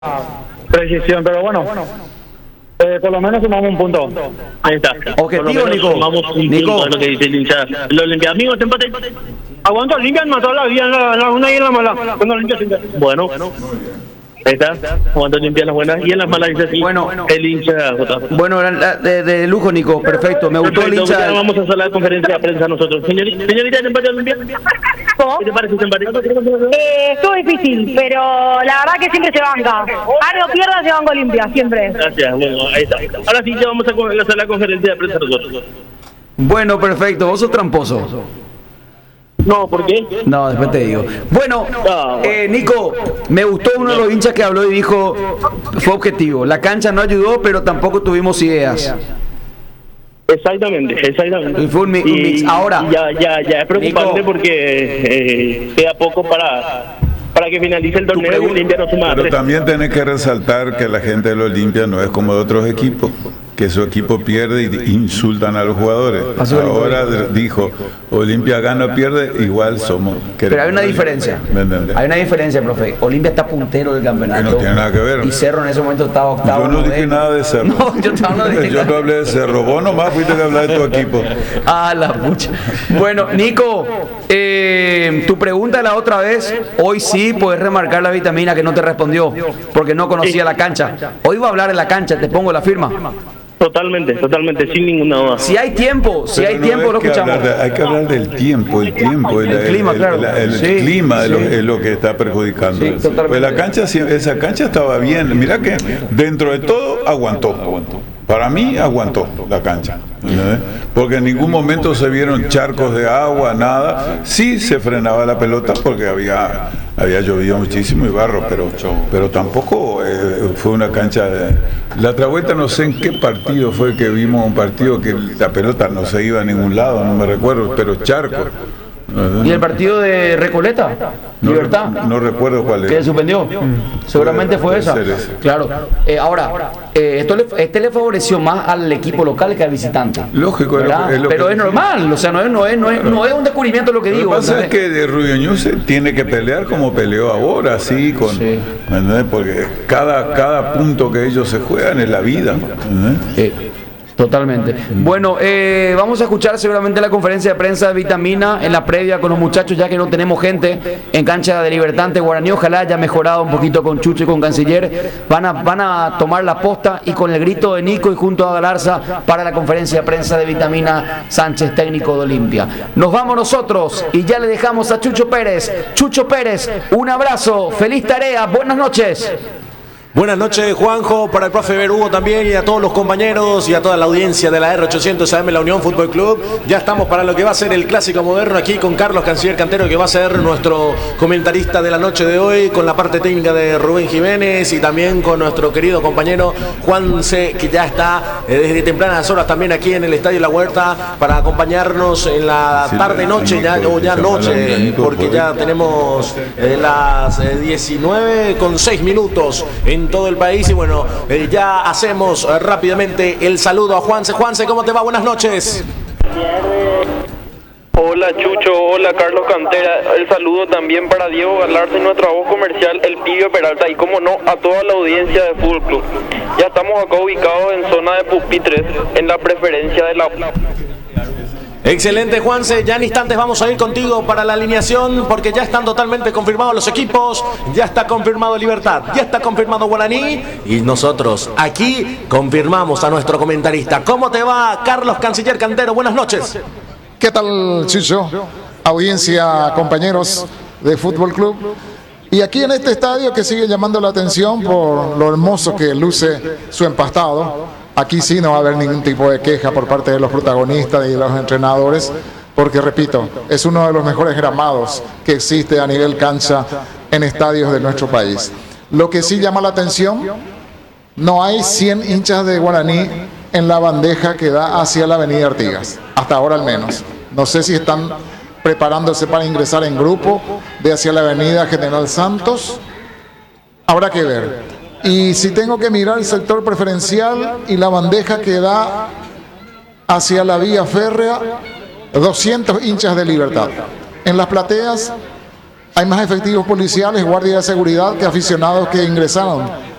precisión, pero bueno, por lo menos sumamos un punto. Ahí está. Objetivo, Nico. Sumamos un punto, es lo que dice el hincha. Los Olimpia. Amigos, te empate. Aguanto Olimpia, mató la vida en la una y en la mala. Cuando Olimpia se Bueno. Ahí está, jugando Olimpia en las buenas y en las malas dice así. Bueno. El hincha. Bueno, de lujo, Nico. Perfecto. Me gustó el Perfecto, hincha. ya vamos a hacer la conferencia de prensa nosotros. Señorita, ¿el empate de Olimpia? ¿Cómo? ¿Qué te parece ese empate? Estuvo difícil, pero la verdad que siempre se banca. Algo pierda, se banca Olimpia, siempre. Gracias, bueno, ahí está. Ahora sí, ya vamos a hacer la conferencia de prensa nosotros. Bueno, perfecto. Vos sos tramposo. No, ¿por qué? No, después te digo. Bueno, Nico, me gustó uno de los hinchas que habló y dijo, fue objetivo. La cancha no ayudó, pero tampoco tuvimos ideas. Exactamente. Y fue un mix. Ahora, Ya es preocupante, Nico, porque queda poco para que finalice el torneo y Olimpia no suma. Pero también tenés que resaltar que la gente del Olimpia no es como de otros equipos, que su equipo pierde y insultan a los jugadores. Ahora dijo, Olimpia gana o pierde, igual somos. Pero hay una diferencia. ¿Me entendés? Hay una diferencia, profe. Olimpia está puntero del campeonato. Que no tiene nada que ver. Y Cerro en ese momento estaba octavo. Yo no dije nada de Cerro. No, yo no dije Yo no hablé de Cerro. Vos nomás fuiste a hablar de tu equipo. Ah, la pucha. Bueno, Nico, tu pregunta la otra vez, hoy sí puedes remarcar la vitamina que no te respondió, porque no conocía la cancha. Hoy va a hablar en la cancha, te pongo la firma. Totalmente, sin ninguna duda. Si hay tiempo, lo escuchamos. Hay que hablar del tiempo, el clima, claro. El clima es lo que está perjudicando. Sí, totalmente. Pues esa cancha estaba bien. Mira que dentro de todo aguantó. Para mí aguantó la cancha, ¿entendés? Porque en ningún momento se vieron charcos de agua, nada. Sí se frenaba la pelota porque había llovido muchísimo y barro, pero tampoco fue una cancha de... La otra vuelta no sé en qué partido fue que vimos un partido que la pelota no se iba a ningún lado, no me recuerdo, pero charcos. ¿Y el partido de Recoleta? Libertad. No recuerdo cuál ¿Que es. suspendió? Seguramente fue esa. Claro. Ahora, este le favoreció más al equipo local que al visitante. Lógico, pero es normal, o sea, no es un descubrimiento lo que digo. Lo que pasa es que de Rubio Ñuce tiene que pelear como peleó ahora, así, ¿me entendés? Porque cada punto que ellos se juegan es la vida. Totalmente. Bueno, vamos a escuchar seguramente la conferencia de prensa de Vitamina en la previa con los muchachos, ya que no tenemos gente en cancha de Libertad ante Guaraní. Ojalá haya mejorado un poquito con Chucho y con Canciller. Van a tomar la posta y con el grito de Nico y junto a Galarza para la conferencia de prensa de Vitamina Sánchez, técnico de Olimpia. Nos vamos nosotros y ya le dejamos a Chucho Pérez. Chucho Pérez, un abrazo, feliz tarea, buenas noches. Buenas noches, Juanjo, para el profe Berugo también y a todos los compañeros y a toda la audiencia de la R800 AM, la Unión Fútbol Club. Ya estamos para lo que va a ser el Clásico Moderno aquí con Carlos Canciller Cantero, que va a ser nuestro comentarista de la noche de hoy, con la parte técnica de Rubén Jiménez y también con nuestro querido compañero Juanse, que ya está desde tempranas horas también aquí en el Estadio La Huerta para acompañarnos en la tarde-noche, ya noche, porque ya tenemos las 19:06 en todo el país. Y bueno, ya hacemos rápidamente el saludo a Juanse. Juanse, ¿cómo te va? Buenas noches. Hola Chucho, hola Carlos Cantera, el saludo también para Diego Galarza y nuestra voz comercial, el Pibio Peralta, y como no, a toda la audiencia de Fútbol Club. Ya estamos acá ubicados en zona de pupitres, en la preferencia de la... Excelente, Juanse, ya en instantes vamos a ir contigo para la alineación porque ya están totalmente confirmados los equipos, ya está confirmado Libertad, ya está confirmado Guaraní y nosotros aquí confirmamos a nuestro comentarista. ¿Cómo te va, Carlos Canciller Cantero? Buenas noches. ¿Qué tal, Chicho? Audiencia, compañeros de Fútbol Club. Y aquí en este estadio que sigue llamando la atención por lo hermoso que luce su empastado. Aquí sí no va a haber ningún tipo de queja por parte de los protagonistas y de los entrenadores, porque repito, es uno de los mejores gramados que existe a nivel cancha en estadios de nuestro país. Lo que sí llama la atención, no hay 100 hinchas de Guaraní en la bandeja que da hacia la avenida Artigas, hasta ahora al menos. No sé si están preparándose para ingresar en grupo de hacia la avenida General Santos, habrá que ver. Y si tengo que mirar el sector preferencial y la bandeja que da hacia la vía férrea, 200 hinchas de Libertad. En las plateas, hay más efectivos policiales, guardias de seguridad que aficionados que ingresaron